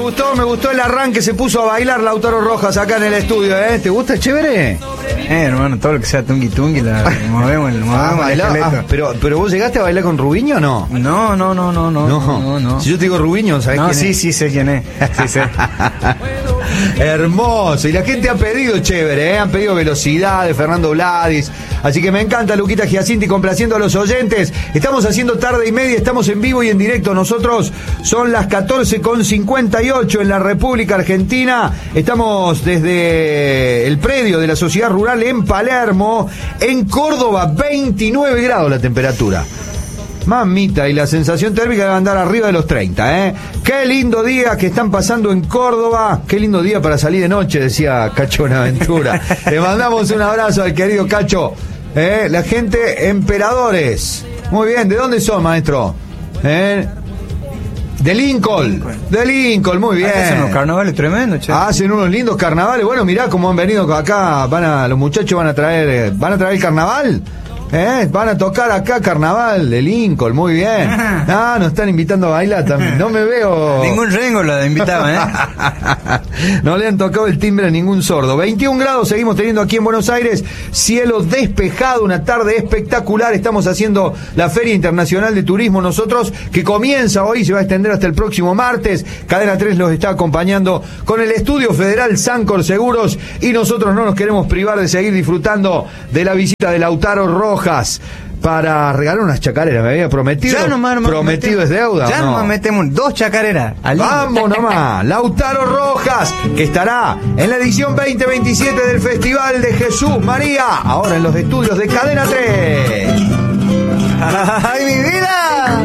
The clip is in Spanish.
me gustó el arranque, se puso a bailar Lautaro Rojas acá en el estudio, ¿eh? ¿Te gusta, chévere? Hermano, todo lo que sea tungi tungi la movemos pero vos llegaste a bailar con Rubiño o no? No. Si yo te digo Rubiño, ¿sabés quién es? Sí, sé quién es. Sí, sé. Hermoso, y la gente ha pedido chévere, ¿eh? Han pedido velocidad de Fernando Vladis, así que me encanta Luquita Giacinti complaciendo a los oyentes. Estamos haciendo tarde y media, estamos en vivo y en directo. Nosotros son las 14:58 en la República Argentina. Estamos desde el predio de la Sociedad Rural en Palermo, en Córdoba, 29 grados la temperatura. Mamita, y la sensación térmica debe andar arriba de los 30, ¿eh? Qué lindo día que están pasando en Córdoba. Qué lindo día para salir de noche, decía Cacho Buenaventura. Le mandamos un abrazo al querido Cacho. La gente, emperadores. Muy bien, ¿de dónde son, maestro? De Lincoln, muy bien. Hacen unos carnavales tremendos, che. Hacen unos lindos carnavales. Bueno, mirá cómo han venido acá. Los muchachos van a traer el carnaval. Van a tocar acá carnaval de Lincoln, muy bien. Nos están invitando a bailar también. No me veo. Ningún rengo la invitaban, No le han tocado el timbre a ningún sordo. 21 grados seguimos teniendo aquí en Buenos Aires. Cielo despejado, una tarde espectacular. Estamos haciendo la Feria Internacional de Turismo nosotros, que comienza hoy, se va a extender hasta el próximo martes. Cadena 3 los está acompañando con el Estudio Federal Sancor Seguros, y nosotros no nos queremos privar de seguir disfrutando de la visita de Lautaro Rojas para regalar unas chacareras. Me había prometido. Prometido es deuda. Ya nomás metemos 2 chacareras. Vamos nomás. Lautaro Rojas, que estará en la edición 2027 del Festival de Jesús María, ahora en los estudios de Cadena 3. ¡Ay, mi vida!